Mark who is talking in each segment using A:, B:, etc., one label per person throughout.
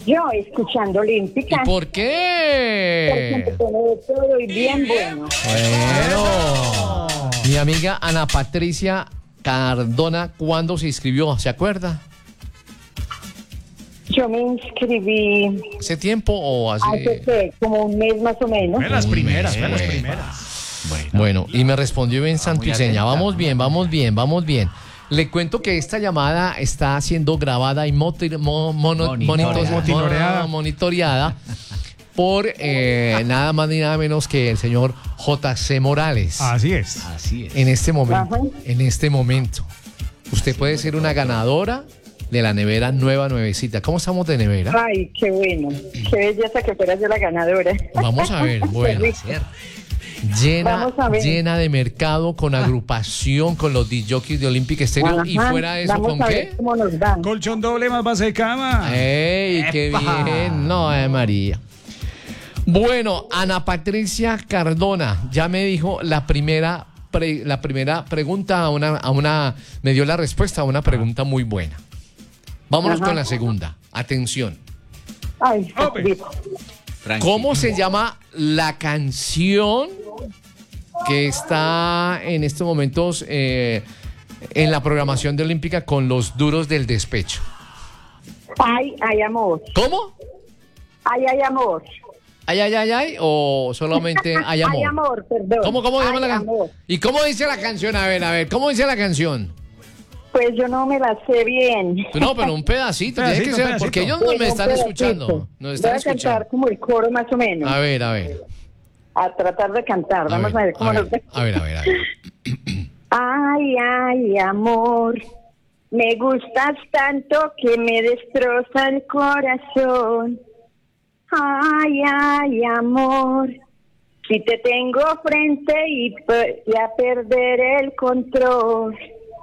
A: Yo escuchando Olímpica.
B: ¿Y por qué?
A: Porque todo todo y bien bueno.
B: Bueno, mi amiga Ana Patricia Cardona, ¿cuándo se inscribió? ¿Se acuerda?
A: Yo me inscribí
B: ¿Hace tiempo o
A: hace
B: hace...?
A: como un mes más o menos.
C: Fue las primeras,
B: Bueno.
C: fue las primeras.
B: Bueno, y me respondió bien Santuiseña. Vamos bien, vamos bien, vamos bien. Le cuento que esta llamada está siendo grabada y monitoreada por nada más ni nada menos que el señor J.C. Morales.
C: Así es.
B: En este momento,
A: Ajá.
B: usted puede ser una ganadora de la nevera nuevecita. ¿Cómo estamos de nevera?
A: Ay, qué bueno. Qué belleza que fueras yo la ganadora.
B: Vamos a ver, bueno.
A: Qué rico. Vamos a ver.
B: Llena de mercado, con agrupación, con los DJs de Olímpica Estéreo. Y
A: Ajá,
B: fuera de eso,
A: vamos
B: ¿con
A: a
B: qué?
A: ver cómo nos va.
C: Colchón doble más base de cama.
B: ¡Ey, qué bien! No, María. Bueno, Ana Patricia Cardona ya me dijo la primera pregunta me dio la respuesta a una pregunta muy buena. Vámonos
A: Ajá.
B: con la segunda. Atención.
A: Ay, qué
C: Ope.
A: rico.
B: ¿Cómo se llama la canción que está en estos momentos en la programación de Olímpica con los duros del despecho?
A: Ay, ay, amor.
B: ¿Cómo?
A: Ay, ay, amor.
B: ¿Ay, o solamente hay amor?
A: Ay, amor, perdón.
B: ¿Cómo se llama
A: Ay,
B: la canción?
A: amor.
B: ¿Y cómo dice la canción? A ver, ¿cómo dice la canción?
A: Pues yo no me la sé bien.
B: No, pero un pedacito, tiene que
C: Pedacito,
B: ser,
C: pedacito.
B: porque ellos no me
A: Bueno,
B: están
A: un
B: escuchando.
A: pedacito.
B: Nos están
A: Voy a cantar
B: escuchando.
A: como el coro más o menos.
B: A ver.
A: A tratar de cantar. Vamos a ver cómo nos va.
B: A ver.
A: Ay, ay, amor. Me gustas tanto que me destroza el corazón. Ay, ay, amor. Si te tengo frente y a perder el control.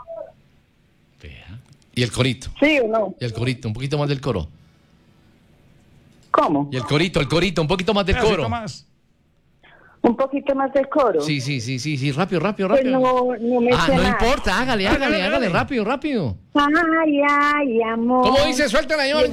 B: Y el corito.
A: ¿Sí o no?
B: Y el corito, un poquito más del coro.
A: ¿Cómo?
B: Y el corito, un poquito más del
C: Pedacito
B: coro.
C: más.
A: Un poquito más del coro.
B: Sí, rápido.
A: Pues no me sé
B: No
A: nada.
B: importa, hágale, rápido.
A: Ay, ay, amor.
B: ¿Cómo dice? Suéltala, señor.